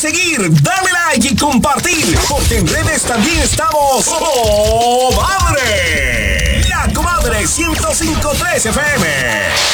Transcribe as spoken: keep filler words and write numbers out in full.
seguir, dale like y compartir, porque en redes también estamos ¡Comadre! La Comadre ciento cinco punto tres F M.